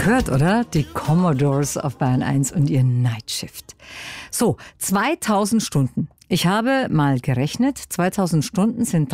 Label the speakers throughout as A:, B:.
A: Gehört, oder? Die Commodores auf Bayern 1 und ihr Night Shift. So, 2000 Stunden. Ich habe mal gerechnet, 2000 Stunden sind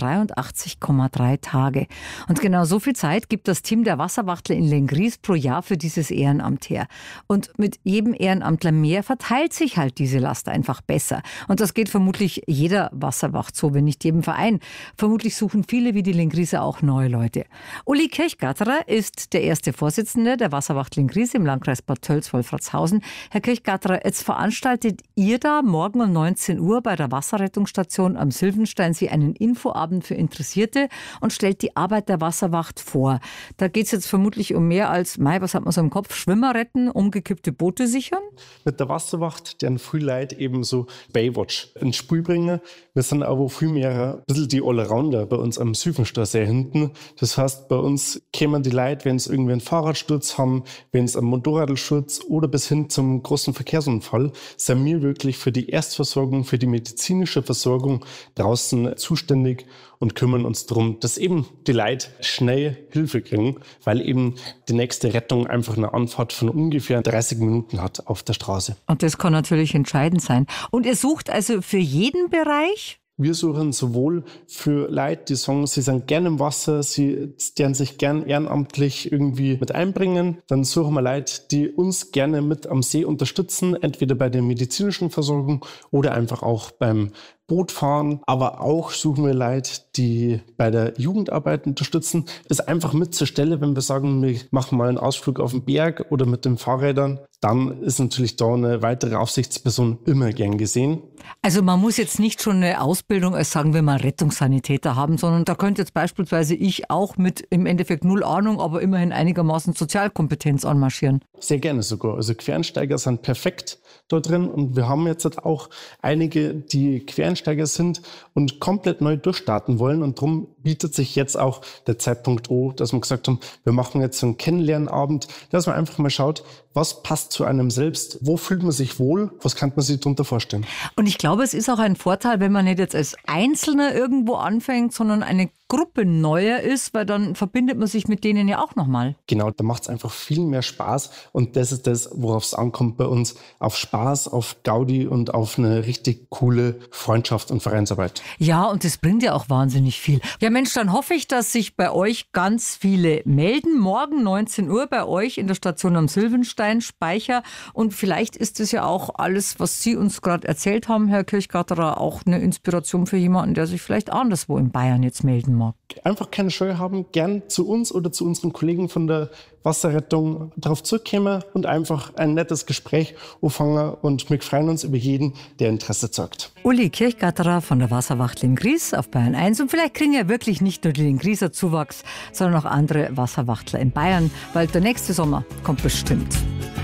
A: 83,3 Tage. Und genau so viel Zeit gibt das Team der Wasserwachtler in Lenggries pro Jahr für dieses Ehrenamt her. Und mit jedem Ehrenamtler mehr verteilt sich halt diese Last einfach besser. Und das geht vermutlich jeder Wasserwacht so, wenn nicht jedem Verein. Vermutlich suchen viele wie die Lengrieser auch neue Leute. Uli Kirchgatterer ist der erste Vorsitzende der Wasserwacht Lenggries im Landkreis Bad Tölz-Wolfratshausen. Herr Kirchgatterer, jetzt veranstaltet ihr da morgen um 19 Uhr bei der Wasserrettungsstation am Sylvensteinsee einen Infoabend für Interessierte und stellt die Arbeit der Wasserwacht vor. Da geht es jetzt vermutlich um mehr als, was hat man so im Kopf, Schwimmer retten, umgekippte Boote sichern?
B: Mit der Wasserwacht, deren viel Leute eben so Baywatch ins Spiel bringen. Wir sind aber viel mehr ein bisschen die Allrounder bei uns am Sylvensteinsee hinten. Das heißt, bei uns kämen die Leute, wenn sie irgendwie einen Fahrradsturz haben, wenn sie einen Motorradschutz oder bis hin zum großen Verkehrsunfall, sind wir wirklich für die Erstversorgung, für die medizinische Versorgung draußen zuständig und kümmern uns darum, dass eben die Leute schnell Hilfe kriegen, weil eben die nächste Rettung einfach eine Anfahrt von ungefähr 30 Minuten hat auf der Straße.
A: Und das kann natürlich entscheidend sein. Und ihr sucht also für jeden Bereich?
B: Wir suchen sowohl für Leute, die sagen, sie sind gerne im Wasser, sie deren sich gern ehrenamtlich irgendwie mit einbringen. Dann suchen wir Leute, die uns gerne mit am See unterstützen, entweder bei der medizinischen Versorgung oder einfach auch beim Bootfahren. Aber auch suchen wir Leute, die bei der Jugendarbeit unterstützen. Ist einfach mit zur Stelle, wenn wir sagen, wir machen mal einen Ausflug auf den Berg oder mit den Fahrrädern, dann ist natürlich da eine weitere Aufsichtsperson immer gern gesehen.
A: Also man muss jetzt nicht schon eine Ausbildung als, sagen wir mal, Rettungssanitäter haben, sondern da könnte jetzt beispielsweise ich auch mit im Endeffekt null Ahnung, aber immerhin einigermaßen Sozialkompetenz anmarschieren.
B: Sehr gerne sogar. Also Quereinsteiger sind perfekt da drin und wir haben jetzt auch einige, die Quereinsteiger sind und komplett neu durchstarten wollen und darum bietet sich jetzt auch der Zeitpunkt an, dass wir gesagt haben, wir machen jetzt so einen Kennenlernabend, dass man einfach mal schaut, was passt zu einem selbst, wo fühlt man sich wohl, was kann man sich darunter vorstellen.
A: Und ich glaube, es ist auch ein Vorteil, wenn man nicht jetzt als Einzelner irgendwo anfängt, sondern eine Gruppe neuer ist, weil dann verbindet man sich mit denen ja auch nochmal.
B: Genau, da macht es einfach viel mehr Spaß und das ist das, worauf es ankommt bei uns, auf Spaß, auf Gaudi und auf eine richtig coole Freundschaft und Vereinsarbeit.
A: Ja, und das bringt ja auch wahnsinnig viel. Ja Mensch, dann hoffe ich, dass sich bei euch ganz viele melden. Morgen 19 Uhr bei euch in der Station am Sylvenstein-Speicher und vielleicht ist es ja auch alles, was Sie uns gerade erzählt haben, Herr Kirchgatterer, auch eine Inspiration für jemanden, der sich vielleicht anderswo in Bayern jetzt melden mag.
B: Einfach keine Scheu haben, gern zu uns oder zu unseren Kollegen von der Wasserrettung darauf zurückkommen und einfach ein nettes Gespräch anfangen und wir freuen uns über jeden, der Interesse zeigt.
A: Uli Kirchgatterer von der Wasserwacht Lenggries auf Bayern 1 und vielleicht kriegen ja wirklich nicht nur die Lengrieser Zuwachs, sondern auch andere Wasserwachtler in Bayern, weil der nächste Sommer kommt bestimmt.